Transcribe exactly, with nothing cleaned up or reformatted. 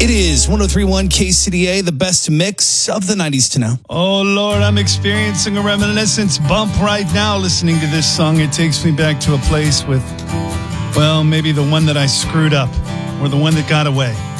It is one oh three point one K C D A, the best mix of the nineties to now. Oh, Lord, I'm experiencing a reminiscence bump right now listening to this song. It takes me back to a place with, well, maybe the one that I screwed up or the one that got away.